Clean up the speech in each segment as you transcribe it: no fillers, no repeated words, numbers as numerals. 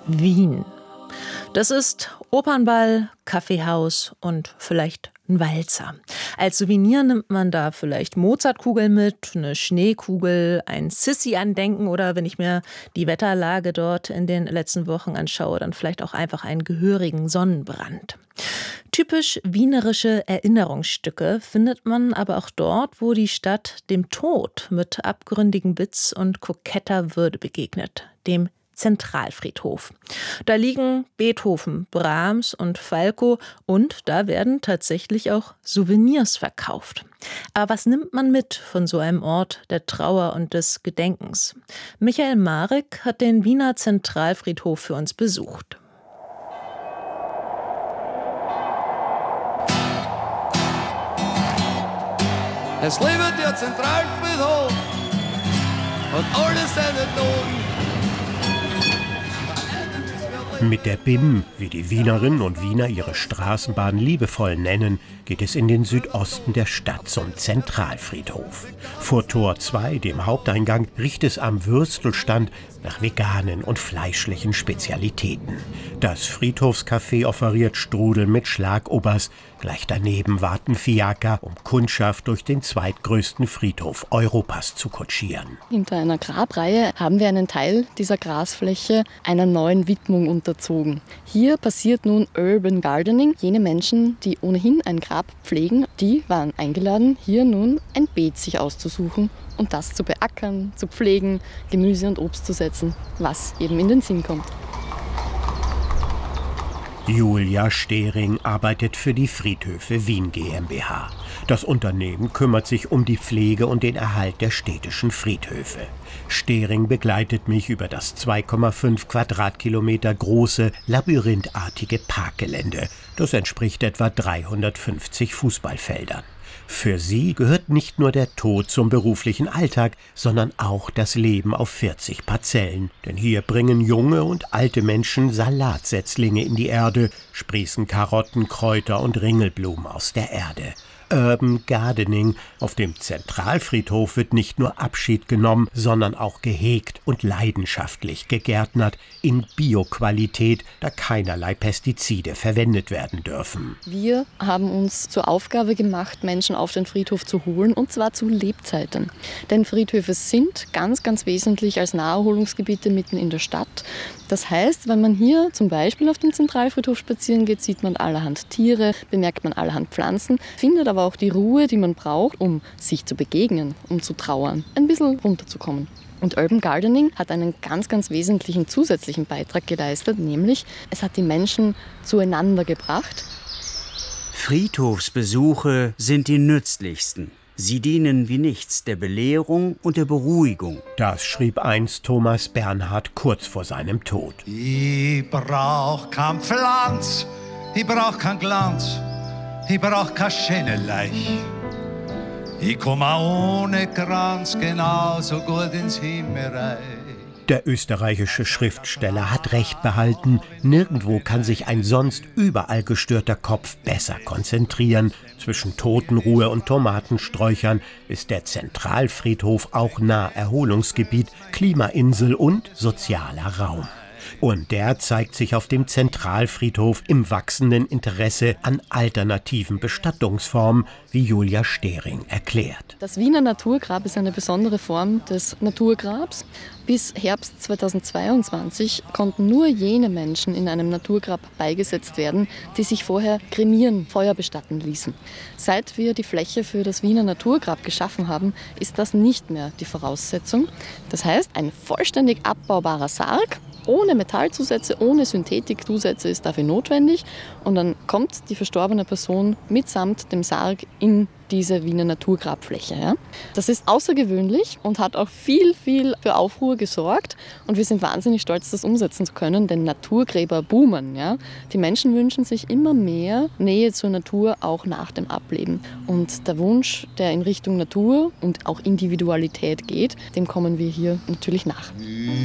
Wien. Das ist Opernball, Kaffeehaus und vielleicht ein Walzer. Als Souvenir nimmt man da vielleicht Mozartkugeln mit, eine Schneekugel, ein Sissi-Andenken oder wenn ich mir die Wetterlage dort in den letzten Wochen anschaue, dann vielleicht auch einfach einen gehörigen Sonnenbrand. Typisch wienerische Erinnerungsstücke findet man aber auch dort, wo die Stadt dem Tod mit abgründigem Witz und koketter Würde begegnet, dem Zentralfriedhof. Da liegen Beethoven, Brahms und Falco und da werden tatsächlich auch Souvenirs verkauft. Aber was nimmt man mit von so einem Ort der Trauer und des Gedenkens? Michael Marek hat den Wiener Zentralfriedhof für uns besucht. Es lebe der Zentralfriedhof und alle seine Toten. Mit der BIM, wie die Wienerinnen und Wiener ihre Straßenbahn liebevoll nennen, geht es in den Südosten der Stadt zum Zentralfriedhof. Vor Tor 2, dem Haupteingang, riecht es am Würstelstand nach veganen und fleischlichen Spezialitäten. Das Friedhofscafé offeriert Strudel mit Schlagobers. Gleich daneben warten Fiaker, um Kundschaft durch den zweitgrößten Friedhof Europas zu kutschieren. Hinter einer Grabreihe haben wir einen Teil dieser Grasfläche einer neuen Widmung unterzogen. Hier passiert nun Urban Gardening. Jene Menschen, die ohnehin ein Grab pflegen, die waren eingeladen, hier nun ein Beet sich auszusuchen und das zu beackern, zu pflegen, Gemüse und Obst zu setzen, was eben in den Sinn kommt. Julia Stehring arbeitet für die Friedhöfe Wien GmbH. Das Unternehmen kümmert sich um die Pflege und den Erhalt der städtischen Friedhöfe. Stehring begleitet mich über das 2,5 Quadratkilometer große, labyrinthartige Parkgelände. Das entspricht etwa 350 Fußballfeldern. Für sie gehört nicht nur der Tod zum beruflichen Alltag, sondern auch das Leben auf 40 Parzellen. Denn hier bringen junge und alte Menschen Salatsetzlinge in die Erde, sprießen Karotten, Kräuter und Ringelblumen aus der Erde. Urban Gardening. Auf dem Zentralfriedhof wird nicht nur Abschied genommen, sondern auch gehegt und leidenschaftlich gegärtnert in Bioqualität, da keinerlei Pestizide verwendet werden dürfen. Wir haben uns zur Aufgabe gemacht, Menschen auf den Friedhof zu holen, und zwar zu Lebzeiten. Denn Friedhöfe sind ganz, ganz wesentlich als Naherholungsgebiete mitten in der Stadt. Das heißt, wenn man hier zum Beispiel auf dem Zentralfriedhof spazieren geht, sieht man allerhand Tiere, bemerkt man allerhand Pflanzen, findet aber auch die Ruhe, die man braucht, um sich zu begegnen, um zu trauern, ein bisschen runterzukommen. Und Urban Gardening hat einen ganz, ganz wesentlichen zusätzlichen Beitrag geleistet, nämlich es hat die Menschen zueinander gebracht. Friedhofsbesuche sind die nützlichsten. Sie dienen wie nichts der Belehrung und der Beruhigung. Das schrieb einst Thomas Bernhard kurz vor seinem Tod. Ich brauch kein Pflanz, ich brauch kein Glanz, ich brauch kein Schöneleich. Ich komme ohne Kranz genauso gut ins Himmelreich. Der österreichische Schriftsteller hat recht behalten, nirgendwo kann sich ein sonst überall gestörter Kopf besser konzentrieren. Zwischen Totenruhe und Tomatensträuchern ist der Zentralfriedhof auch Naherholungsgebiet, Klimainsel und sozialer Raum. Und der zeigt sich auf dem Zentralfriedhof im wachsenden Interesse an alternativen Bestattungsformen, wie Julia Stehring erklärt. Das Wiener Naturgrab ist eine besondere Form des Naturgrabs. Bis Herbst 2022 konnten nur jene Menschen in einem Naturgrab beigesetzt werden, die sich vorher kremieren, Feuer bestatten ließen. Seit wir die Fläche für das Wiener Naturgrab geschaffen haben, ist das nicht mehr die Voraussetzung. Das heißt, ein vollständig abbaubarer Sarg, ohne Metallzusätze, ohne Synthetikzusätze ist dafür notwendig. Und dann kommt die verstorbene Person mitsamt dem Sarg in diese Wiener Naturgrabfläche. Ja. Das ist außergewöhnlich und hat auch viel für Aufruhr gesorgt. Und wir sind wahnsinnig stolz, das umsetzen zu können, denn Naturgräber boomen. Ja. Die Menschen wünschen sich immer mehr Nähe zur Natur, auch nach dem Ableben. Und der Wunsch, der in Richtung Natur und auch Individualität geht, dem kommen wir hier natürlich nach.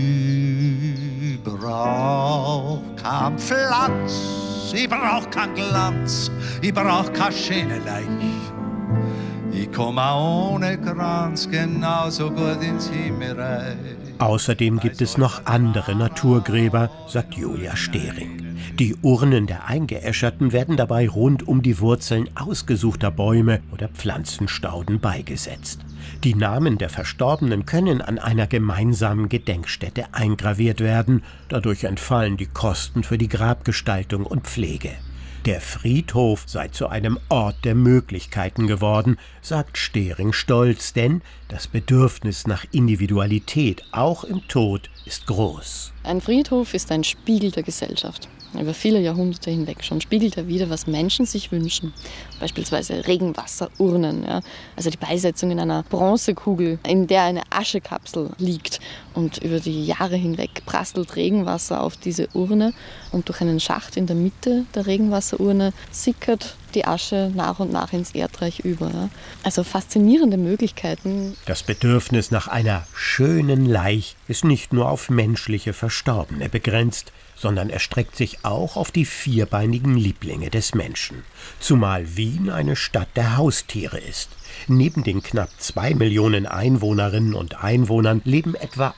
Ich brauch kein Pflanz, ich brauch kein Glanz, ich brauch kein Schöneleich. Ich komme ohne Kranz genauso gut ins Himmelreich. Außerdem gibt es noch andere Naturgräber, sagt Julia Stehring. Die Urnen der Eingeäscherten werden dabei rund um die Wurzeln ausgesuchter Bäume oder Pflanzenstauden beigesetzt. Die Namen der Verstorbenen können an einer gemeinsamen Gedenkstätte eingraviert werden. Dadurch entfallen die Kosten für die Grabgestaltung und Pflege. Der Friedhof sei zu einem Ort der Möglichkeiten geworden, sagt Stehring stolz, denn das Bedürfnis nach Individualität, auch im Tod, ist groß. Ein Friedhof ist ein Spiegel der Gesellschaft. Über viele Jahrhunderte hinweg schon spiegelt er wider, was Menschen sich wünschen. Beispielsweise Regenwasserurnen, ja? Also die Beisetzung in einer Bronzekugel, in der eine Aschekapsel liegt. Und über die Jahre hinweg prasselt Regenwasser auf diese Urne und durch einen Schacht in der Mitte der Regenwasserurne sickert die Asche nach und nach ins Erdreich über. Ja? Also faszinierende Möglichkeiten. Das Bedürfnis nach einer schönen Leich ist nicht nur auf menschliche Verstorbene begrenzt, sondern erstreckt sich auch auf die vierbeinigen Lieblinge des Menschen. Zumal Wien eine Stadt der Haustiere ist. Neben den knapp 2 Millionen Einwohnerinnen und Einwohnern leben etwa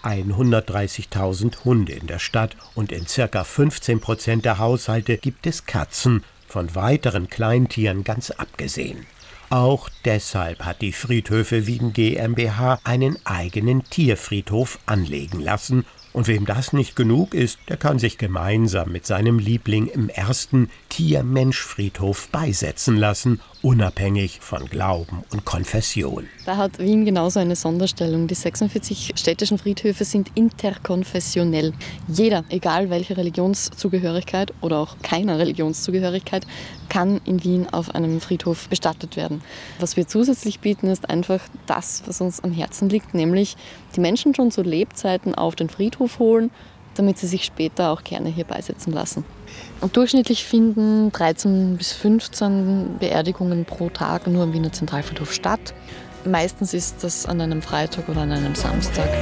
130.000 Hunde in der Stadt und in ca. 15% der Haushalte gibt es Katzen, von weiteren Kleintieren ganz abgesehen. Auch deshalb hat die Friedhöfe Wien GmbH einen eigenen Tierfriedhof anlegen lassen. Und wem das nicht genug ist, der kann sich gemeinsam mit seinem Liebling im ersten Tier-Mensch-Friedhof beisetzen lassen, unabhängig von Glauben und Konfession. Da hat Wien genauso eine Sonderstellung. Die 46 städtischen Friedhöfe sind interkonfessionell. Jeder, egal welche Religionszugehörigkeit oder auch keiner Religionszugehörigkeit, kann in Wien auf einem Friedhof bestattet werden. Was wir zusätzlich bieten, ist einfach das, was uns am Herzen liegt, nämlich die Menschen schon zu Lebzeiten auf den Friedhof holen, damit sie sich später auch gerne hier beisetzen lassen. Und durchschnittlich finden 13 bis 15 Beerdigungen pro Tag nur am Wiener Zentralfriedhof statt. Meistens ist das an einem Freitag oder an einem Samstag.